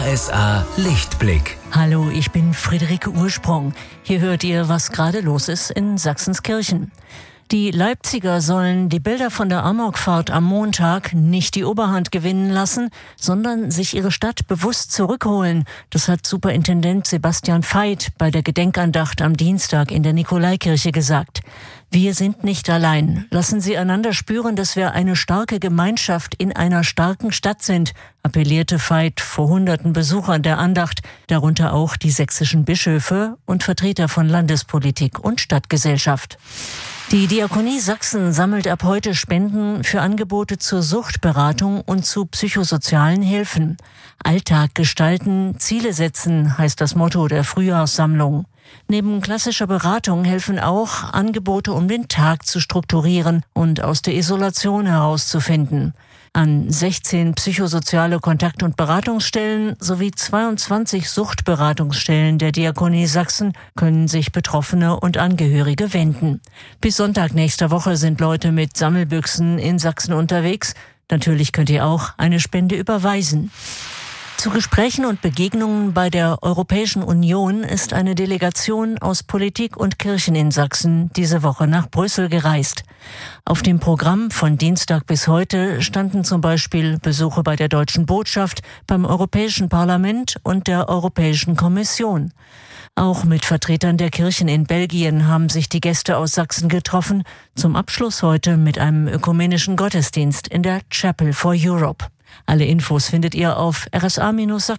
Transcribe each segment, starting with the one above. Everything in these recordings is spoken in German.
RSA Lichtblick. Hallo, ich bin Friederike Ursprung. Hier hört ihr, was gerade los ist in Sachsenskirchen. Die Leipziger sollen die Bilder von der Amokfahrt am Montag nicht die Oberhand gewinnen lassen, sondern sich ihre Stadt bewusst zurückholen. Das hat Superintendent Sebastian Veit bei der Gedenkandacht am Dienstag in der Nikolaikirche gesagt. Wir sind nicht allein. Lassen Sie einander spüren, dass wir eine starke Gemeinschaft in einer starken Stadt sind, appellierte Veit vor hunderten Besuchern der Andacht, darunter auch die sächsischen Bischöfe und Vertreter von Landespolitik und Stadtgesellschaft. Die Diakonie Sachsen sammelt ab heute Spenden für Angebote zur Suchtberatung und zu psychosozialen Hilfen. Alltag gestalten, Ziele setzen, heißt das Motto der Frühjahrssammlung. Neben klassischer Beratung helfen auch Angebote, um den Tag zu strukturieren und aus der Isolation herauszufinden. An 16 psychosoziale Kontakt- und Beratungsstellen sowie 22 Suchtberatungsstellen der Diakonie Sachsen können sich Betroffene und Angehörige wenden. Bis Sonntag nächster Woche sind Leute mit Sammelbüchsen in Sachsen unterwegs. Natürlich könnt ihr auch eine Spende überweisen. Zu Gesprächen und Begegnungen bei der Europäischen Union ist eine Delegation aus Politik und Kirchen in Sachsen diese Woche nach Brüssel gereist. Auf dem Programm von Dienstag bis heute standen zum Beispiel Besuche bei der Deutschen Botschaft, beim Europäischen Parlament und der Europäischen Kommission. Auch mit Vertretern der Kirchen in Belgien haben sich die Gäste aus Sachsen getroffen, zum Abschluss heute mit einem ökumenischen Gottesdienst in der Chapel for Europe. Alle Infos findet ihr auf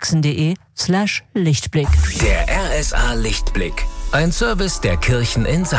rsa-sachsen.de/Lichtblick. Der RSA Lichtblick. Ein Service der Kirchen in Sachsen.